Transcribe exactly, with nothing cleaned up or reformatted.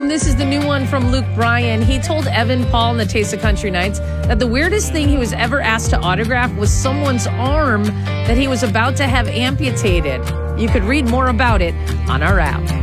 This is the new one from Luke Bryan. He told Evan Paul and the Taste of Country Nights that the weirdest thing he was ever asked to autograph was someone's arm that he was about to have amputated. You could read more about it on our app.